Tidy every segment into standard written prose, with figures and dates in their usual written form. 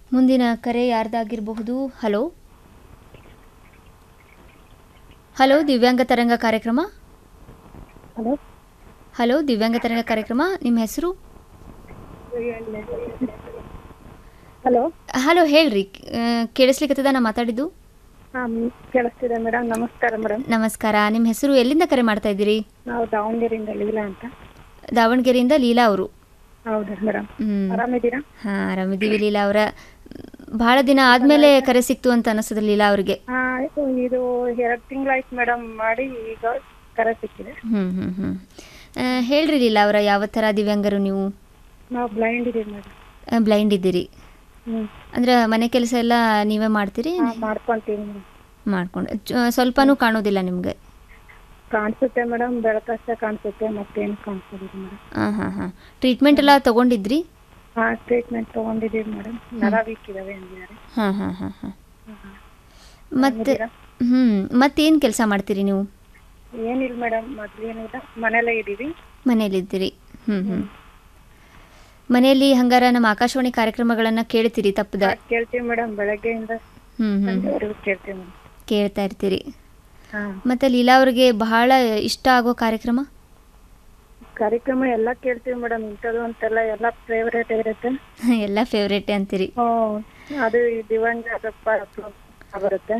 ಮುಂದಿನ ಕರೆ ಯಾರ್ದಾಗಿರಬಹುದು? Hello hello ದಿವ್ಯಾಂಗ ತರಂಗ ಕಾರ್ಯಕ್ರಮ. ಹಲೋ ಹಲೋ ದಿವ್ಯಾಂಗ ತರಂಗ ಕಾರ್ಯಕ್ರಮ, ನಿಮ್ಮ ಹೆಸರು? ಹಲೋ ಹಲೋ ಹೇಳ್ರಿ, ಕೇಳಿಸ್ಲಿಕ್ಕತ್ತದ ನಾ ಮಾತಾಡಿದ್ದು? ಹಾಂ ಕೇಳಿಸ್ತಿದೆ ಮೇಡಮ್. ನಮಸ್ಕಾರ ಮೇಡಮ್. ನಮಸ್ಕಾರ. ನಿಮ್ಮ ಹೆಸರು, ಎಲ್ಲಿಂದ ಕರೆ ಮಾಡ್ತಾ ಇದ್ದೀರಿ? ನಾವು ದಾವಣಗೆರೆಯಿಂದ ಲೀಲಾ ಅಂತ. ದಾವಣಗೆರೆಯಿಂದ ಲೀಲಾ ಅವರು. ಹೌದಾ ಮೇಡಮ್, ಆರಾಮಿದ್ದೀರಾ? ಹಾಂ ಆರಾಮಿದ್ದೀವಿ ಲೀಲಾ ಅವರ. ಭಾಳ ದಿನ ಆದಮೇಲೆ ಕರೆ ಸಿಕ್ತು ಅಂತ ಅನಿಸ್ತದೆ ಲೀಲಾ ಅವರಿಗೆ. ಹಾಂ, ಇದು 2 ತಿಂಗಳಾಯ್ತು ಮೇಡಮ್ ಮಾಡಿ, ಈಗ ಕರೆ ಸಿಕ್ಕಿದೆ. ಹೇಳ್ರಿ ಲೀಲಾ ಅವರ, ಯಾವ ಥರ ದಿವ್ಯಾಂಗರು ನೀವು? ನಾವು ಬ್ಲೈಂಡ್ ಇದೀವಿ ಮೇಡಮ್. ಬ್ಲೈಂಡ್ ಇದ್ದೀರಿ ಅಂದ್ರೆ ಮನೆ ಕೆಲಸ ಎಲ್ಲ ನೀವೇ ಮಾಡ್ತೀರಿ? ಮಾಡ್ಕೊಂತೀವಿ ಮೇಡಮ್. ಮಾಡ್ಕೊಂಡು ಸ್ವಲ್ಪನೂ ಕಾಣೋದಿಲ್ಲ ನಿಮಗೆ? ಕಾಣಿಸುತ್ತೆ ಮೇಡಮ್, ಬೆಳಕಷ್ಟೇ ಕಾಣಿಸುತ್ತೆ, ಮತ್ತೇನು ಕಾಣಿಸೋದಿಲ್ಲ ಮೇಡಮ್. ಹಾಂ. ಟ್ರೀಟ್ಮೆಂಟ್ ಎಲ್ಲ ತೊಗೊಂಡಿದ್ರಿ? ಹಾಂ, ಟ್ರೀಟ್ಮೆಂಟ್ ತೊಗೊಂಡಿದ್ದೀವಿ ಮೇಡಮ್. ನರ ವೀಕ್ ಇದಾವೆ ಅಂದಿದ್ದಾರೆ. ಹಾಂ. ಮತ್ತೇನು ಕೆಲಸ ಮಾಡ್ತೀರಿ ನೀವು? ಏನಿಲ್ಲ ಮೇಡಮ್, ಮೊದಲೇನಿಲ್ಲ, ಮನೆಯಲ್ಲೇ ಇದ್ದೀವಿ. ಮನೇಲಿದ್ದೀರಿ. ಮನೆಯಲ್ಲಿ ಹಂಗಾರ ನಮ್ಮ ಆಕಾಶವಾಣಿ ಕಾರ್ಯಕ್ರಮಗಳನ್ನು ಕೇಳ್ತೀರಿ ತಪ್ಪದ? ಕೇಳ್ತೀವಿ ಮೇಡಮ್, ಬೆಳಗ್ಗೆಯಿಂದ ಕೇಳ್ತೀವಿ ಮೇಡಮ್. ಕೇಳ್ತಾ ಇರ್ತೀರಿ. ಮತ್ತೆ ಲೀಲಾ ಅವ್ರಿಗೆ ಬಹಳ ಇಷ್ಟ ಆಗೋ ಕಾರ್ಯಕ್ರಮ ಎಲ್ಲ ಕೇಳ್ತೀವಿ ಮೇಡಮ್. ಇಂಥದ್ದು ಅಂತೆಲ್ಲ ಎಲ್ಲ ಫೇವ್ರೇಟ್ ಇರುತ್ತೆ. ಎಲ್ಲ ಫೇವ್ರೇಟ್ ಅಂತೀರಿ? ಅದು ದಿವಂಗ ಸ್ವಲ್ಪ ಬರುತ್ತೆ.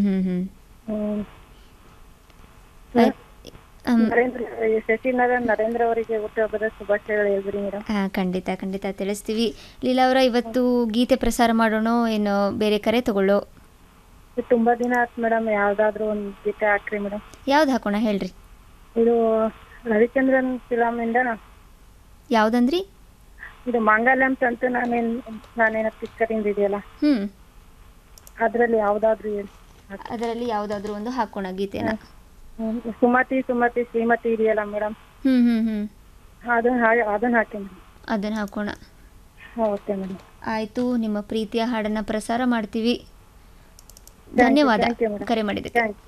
ನರೇಂದ್ರ ಅವರಿಗೆ ಹುಟ್ಟುಹಬ್ಬದ ಶುಭಾಶಯಗಳು ಹೇಳ್ಬಿಡಿ ಮೇಡಮ್. ಖಂಡಿತ ತಿಳಿಸ್ತೀವಿ. ಲೀಲಾ ಅವರ, ಇವತ್ತು ಗೀತೆ ಪ್ರಸಾರ ಮಾಡೋಣ ಏನು ಬೇರೆ ಕರೆ ತಗೊಳ್ಳೋ? ತುಂಬಾ ದಿನ ಆಯ್ತು ಮೇಡಮ್, ಯಾವ್ದಾದ್ರು ಒಂದು ಗೀತೆ ಹಾಕ್ರಿ ಮೇಡಮ್. ಯಾವ್ದು ಹಾಕೋಣ ಹೇಳ್ರಿ? ಇದು ರವಿಚಂದ್ರನ್ ಫಿಲಮ್ ಇಂದ. ಯಾವ್ದಂದ್ರಿ? ಇದು ಮಾಂಗಲ್ಯಂ ತಂತು ನಾನೇನ ಪಿಕ್ಚರ್ ಇಂದ ಇದೆಯಲ್ಲ, ಅದ್ರಲ್ಲಿ ಯಾವ್ದಾದ್ರು ಒಂದು ಹಾಕೋಣ ಗೀತೆನ. ಸುಮತಿ ಶ್ರೀಮತಿ ಇದೆಯಲ್ಲ ಮೇಡಮ್, ಅದನ್ನ ಹಾಕಿ ಮೇಡಮ್. ಅದನ್ನ ಹಾಕೋಣ. Okay madam. ಆಯ್ತು, ನಿಮ್ಮ ಪ್ರೀತಿಯ ಹಾಡನ್ನ ಪ್ರಸಾರ ಮಾಡ್ತೀವಿ. ಧನ್ಯವಾದ ಕರೆ ಮಾಡಿದ್ದಕ್ಕೆ.